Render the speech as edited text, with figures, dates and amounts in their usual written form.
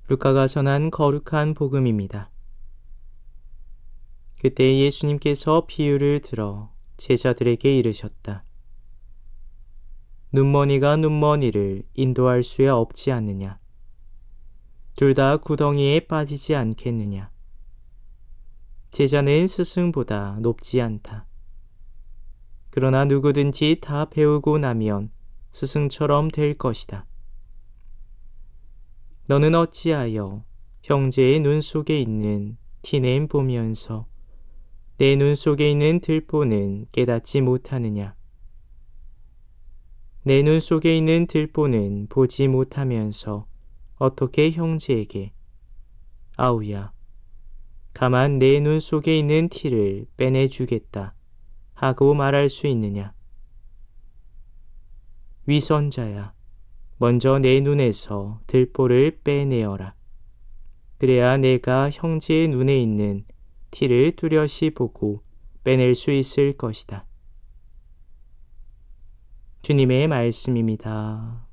루카가 전한 거룩한 복음입니다. 그때 예수님께서 비유를 들어 제자들에게 이르셨다. 눈머니가 눈머니를 인도할 수야 없지 않느냐? 둘 다 구덩이에 빠지지 않겠느냐? 제자는 스승보다 높지 않다. 그러나 누구든지 다 배우고 나면 스승처럼 될 것이다. 너는 어찌하여 형제의 눈 속에 있는 티냄 보면서 내 눈 속에 있는 들보는 깨닫지 못하느냐? 내 눈 속에 있는 들보는 보지 못하면서 어떻게 형제에게 아우야, 가만 내 눈 속에 있는 티를 빼내주겠다 하고 말할 수 있느냐? 위선자야, 먼저 내 눈에서 들보를 빼내어라. 그래야 내가 형제의 눈에 있는 티를 뚜렷이 보고 빼낼 수 있을 것이다. 주님의 말씀입니다.